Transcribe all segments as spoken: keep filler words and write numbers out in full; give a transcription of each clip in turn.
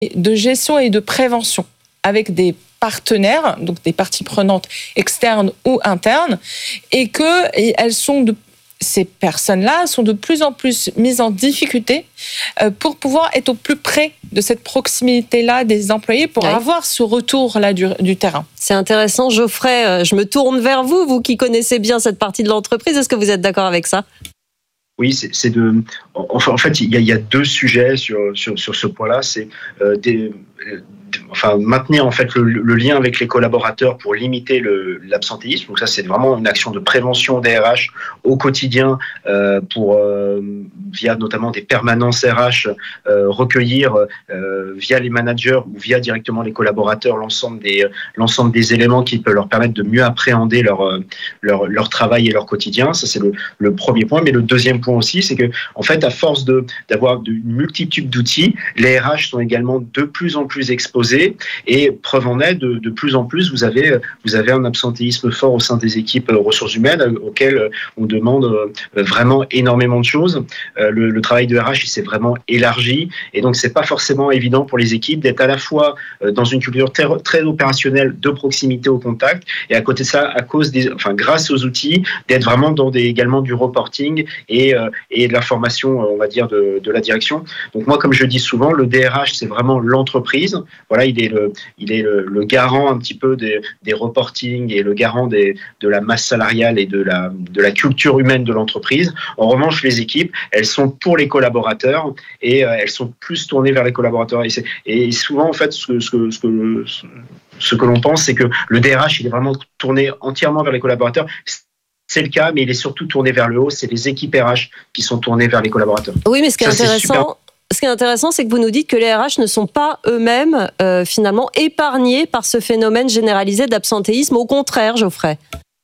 de gestion et de prévention avec des partenaires, donc des parties prenantes externes ou internes, et que et elles sont de ces personnes-là sont de plus en plus mises en difficulté pour pouvoir être au plus près de cette proximité-là des employés pour oui. avoir ce retour-là du, du terrain. C'est intéressant. Geoffrey, je me tourne vers vous, vous qui connaissez bien cette partie de l'entreprise. Est-ce que vous êtes d'accord avec ça ? Oui, c'est, c'est de. Enfin, en fait, il y a, il y a deux sujets sur, sur, sur ce point-là. C'est euh, des. Enfin, maintenir en fait le, le lien avec les collaborateurs pour limiter le, l'absentéisme. Donc ça, c'est vraiment une action de prévention des R H au quotidien euh, pour euh, via notamment des permanences R H euh, recueillir euh, via les managers ou via directement les collaborateurs l'ensemble des l'ensemble des éléments qui peuvent leur permettre de mieux appréhender leur leur leur travail et leur quotidien. Ça, c'est le, le premier point. Mais le deuxième point aussi, c'est que en fait, à force de d'avoir une multitude d'outils, les R H sont également de plus en plus exposés. Et preuve en est, de, de plus en plus, vous avez, vous avez un absentéisme fort au sein des équipes ressources humaines auxquelles on demande vraiment énormément de choses. Le, le travail de R H, il s'est vraiment élargi et donc c'est pas forcément évident pour les équipes d'être à la fois dans une culture très, très opérationnelle de proximité au contact et à côté de ça, à cause des, enfin grâce aux outils, d'être vraiment dans des, également du reporting et, et de la formation, on va dire, de, de la direction. Donc moi, comme je dis souvent, le D R H, c'est vraiment l'entreprise. Voilà, il est le, il est le, le garant un petit peu des, des reportings et le garant des, de la masse salariale et de la, de la culture humaine de l'entreprise. En revanche, les équipes, elles sont pour les collaborateurs et euh, elles sont plus tournées vers les collaborateurs. Et, c'est, et souvent, en fait, ce que, ce que, ce que, ce que l'on pense, c'est que le D R H, il est vraiment tourné entièrement vers les collaborateurs. C'est le cas, mais il est surtout tourné vers le haut. C'est les équipes R H qui sont tournées vers les collaborateurs. Oui, mais ce qui est Ça, intéressant... Ce qui est intéressant, c'est que vous nous dites que les R H ne sont pas eux-mêmes, euh, finalement, épargnés par ce phénomène généralisé d'absentéisme. Au contraire, Geoffrey.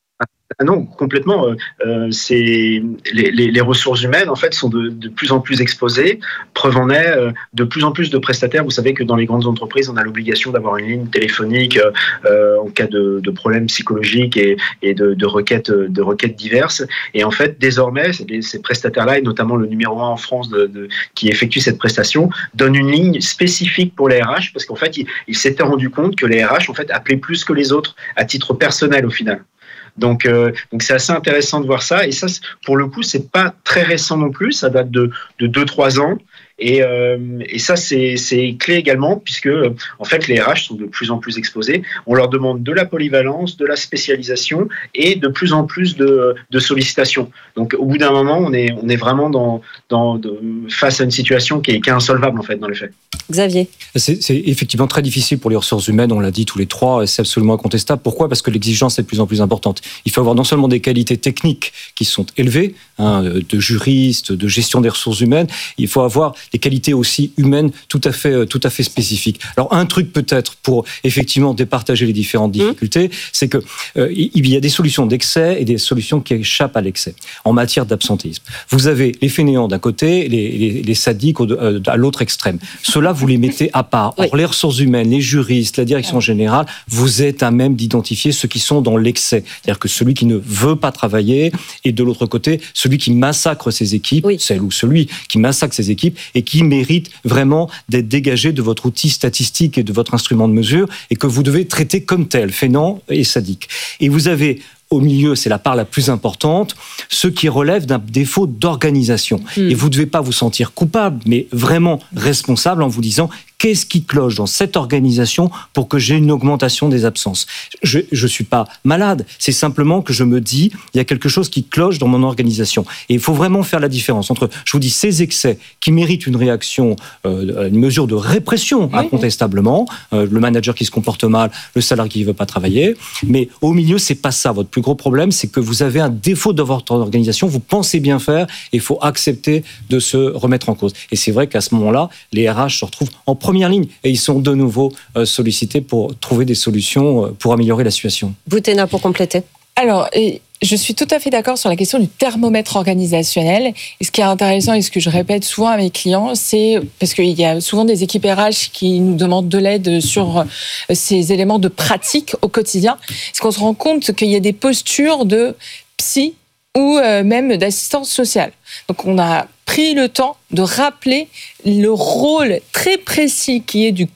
Ah non, complètement. Euh, c'est les, les, les ressources humaines en fait sont de, de plus en plus exposées. Preuve en est, euh, de plus en plus de prestataires. Vous savez que dans les grandes entreprises, on a l'obligation d'avoir une ligne téléphonique euh, en cas de, de problèmes psychologiques et, et de, de requêtes, de requêtes diverses. Et en fait, désormais, ces prestataires-là, et notamment le numéro un en France de, de, qui effectue cette prestation, donne une ligne spécifique pour les R H parce qu'en fait, il, il s'était rendu compte que les R H en fait appelaient plus que les autres à titre personnel au final. Donc, euh, donc c'est assez intéressant de voir ça. Et ça, pour le coup, c'est pas très récent non plus. Ça date de de deux trois ans. Et, euh, et ça, c'est, c'est clé également, puisque en fait, les R H sont de plus en plus exposés. On leur demande de la polyvalence, de la spécialisation et de plus en plus de, de sollicitations. Donc, au bout d'un moment, on est, on est vraiment dans, dans, de, face à une situation qui est, qui est insolvable, en fait, dans les faits. Xavier. C'est, c'est effectivement très difficile pour les ressources humaines, on l'a dit tous les trois, et c'est absolument incontestable. Pourquoi ? Parce que l'exigence est de plus en plus importante. Il faut avoir non seulement des qualités techniques qui sont élevées, hein, de juristes, de gestion des ressources humaines, il faut avoir des qualités aussi humaines tout à fait, tout à fait spécifiques. Alors, un truc peut-être pour effectivement départager les différentes difficultés, mmh. c'est que euh, il y a des solutions d'excès et des solutions qui échappent à l'excès en matière d'absentéisme. Vous avez les fainéants d'un côté, les, les, les sadiques au, euh, à l'autre extrême. Ceux-là, vous les mettez à part. Or, oui. les ressources humaines, les juristes, la direction générale, vous êtes à même d'identifier ceux qui sont dans l'excès. C'est-à-dire que celui qui ne veut pas travailler et de l'autre côté, celui qui massacre ses équipes, oui. celle ou celui qui massacre ses équipes et qui mérite vraiment d'être dégagé de votre outil statistique et de votre instrument de mesure et que vous devez traiter comme tel, fainéant et sadique. Et vous avez au milieu, c'est la part la plus importante, ceux qui relèvent d'un défaut d'organisation. Mmh. Et vous ne devez pas vous sentir coupable, mais vraiment responsable en vous disant qu'est-ce qui cloche dans cette organisation pour que j'ai une augmentation des absences. Je ne suis pas malade, c'est simplement que je me dis il y a quelque chose qui cloche dans mon organisation. Et il faut vraiment faire la différence entre, je vous dis, ces excès qui méritent une réaction, euh, une mesure de répression, oui. incontestablement, euh, le manager qui se comporte mal, le salarié qui ne veut pas travailler, mais au milieu, c'est pas ça. Votre plus gros problème, c'est que vous avez un défaut de votre organisation, vous pensez bien faire, et il faut accepter de se remettre en cause. Et c'est vrai qu'à ce moment-là, les R H se retrouvent en première ligne et ils sont de nouveau euh, sollicités pour trouver des solutions euh, pour améliorer la situation. Boutena, pour compléter. Alors, je suis tout à fait d'accord sur la question du thermomètre organisationnel. Et ce qui est intéressant et ce que je répète souvent à mes clients, c'est parce qu'il y a souvent des équipes R H qui nous demandent de l'aide sur ces éléments de pratique au quotidien. C'est qu'on se rend compte qu'il y a des postures de psy ou euh, même d'assistance sociale. Donc on a pris le temps de rappeler le rôle très précis qui est du